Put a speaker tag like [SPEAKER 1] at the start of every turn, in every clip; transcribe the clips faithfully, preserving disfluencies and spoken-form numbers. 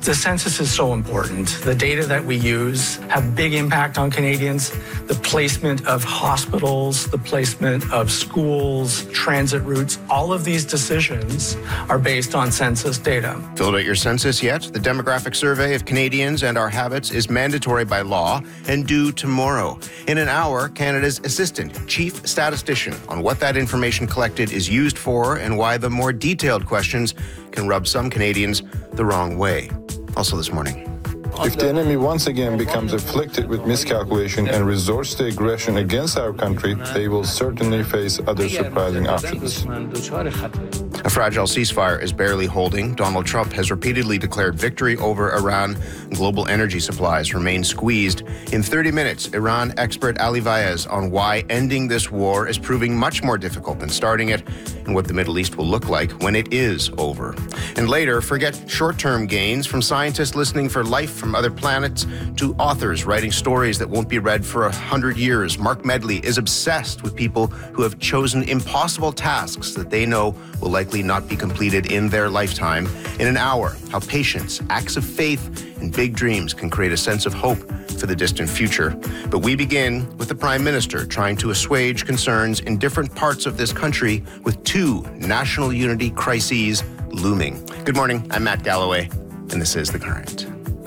[SPEAKER 1] The census is so important. The data that we use have big impact on Canadians. The placement of hospitals, the placement of schools, transit routes, all of these decisions are based on census data.
[SPEAKER 2] Filled out your census yet? The demographic survey of Canadians and our habits is mandatory by law and due tomorrow. In an hour, Canada's Assistant Chief Statistician on what that information collected is used for and why the more detailed questions can rub some Canadians the wrong way. Also this morning.
[SPEAKER 3] If the enemy once again becomes afflicted with miscalculation and resorts to aggression against our country, they will certainly face other surprising options.
[SPEAKER 2] A fragile ceasefire is barely holding. Donald Trump has repeatedly declared victory over Iran. Global energy supplies remain squeezed. In thirty minutes, Iran expert Ali Vaez on why ending this war is proving much more difficult than starting it and what the Middle East will look like when it is over. And later, forget short-term gains from scientists listening for life from other planets to authors writing stories that won't be read for a hundred years. Mark Medley is obsessed with people who have chosen impossible tasks that they know will likely not be completed in their lifetime. In an hour, how patience, acts of faith, and big dreams can create a sense of hope for the distant future. But we begin with the Prime Minister trying to assuage concerns in different parts of this country with two national unity crises looming. Good morning, I'm Matt Galloway, and this is The Current.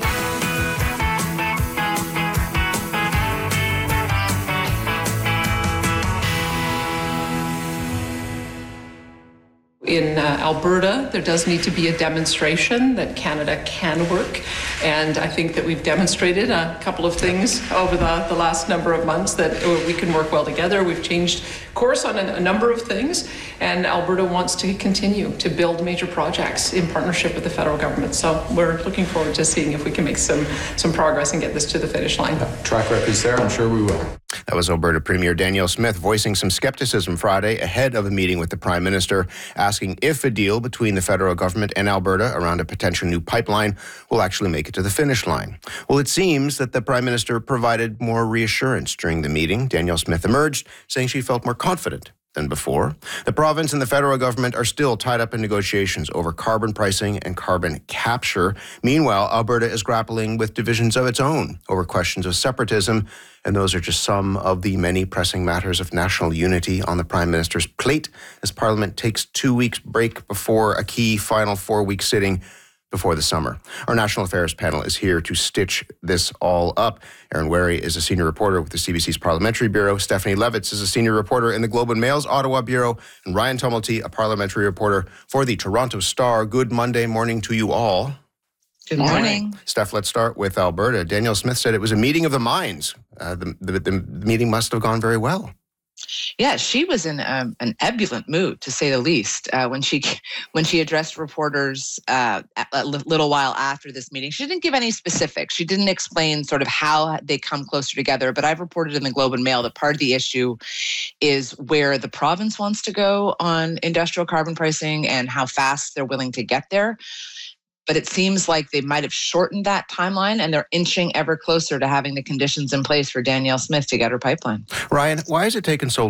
[SPEAKER 4] In uh, Alberta, there does need to be a demonstration that Canada can work. And I think that we've demonstrated a couple of things over the, the last number of months that we can work well together. We've changed course on a, a number of things. And Alberta wants to continue to build major projects in partnership with the federal government. So we're looking forward to seeing if we can make some, some progress and get this to the finish line.
[SPEAKER 5] Track record's there, I'm sure we will.
[SPEAKER 2] That was Alberta Premier Danielle Smith voicing some skepticism Friday ahead of a meeting with the Prime Minister, asking if a deal between the federal government and Alberta around a potential new pipeline will actually make it to the finish line. Well, it seems that the Prime Minister provided more reassurance during the meeting. Danielle Smith emerged, saying she felt more confident than before. The province and the federal government are still tied up in negotiations over carbon pricing and carbon capture. Meanwhile, Alberta is grappling with divisions of its own over questions of separatism, and those are just some of the many pressing matters of national unity on the Prime Minister's plate as Parliament takes two weeks break before a key final four-week sitting before the summer. Our National Affairs panel is here to stitch this all up. Aaron Wary is a senior reporter with the C B C's Parliamentary Bureau. Stephanie Levitz is a senior reporter in the Globe and Mail's Ottawa Bureau. And Ryan Tumulty, a parliamentary reporter for the Toronto Star. Good Monday morning to you all.
[SPEAKER 6] Good morning.
[SPEAKER 2] Steph, let's start with Alberta. Danielle Smith said it was a meeting of the minds. Uh, the, the, the meeting must have gone very well.
[SPEAKER 6] Yeah, she was in um, an ebullient mood, to say the least, uh, when she when she addressed reporters uh, a, a little while after this meeting. She didn't give any specifics. She didn't explain sort of how they come closer together. But I've reported in the Globe and Mail that part of the issue is where the province wants to go on industrial carbon pricing and how fast they're willing to get there. But it seems like they might have shortened that timeline and they're inching ever closer to having the conditions in place for Danielle Smith to get her pipeline.
[SPEAKER 2] Ryan, why has it taken so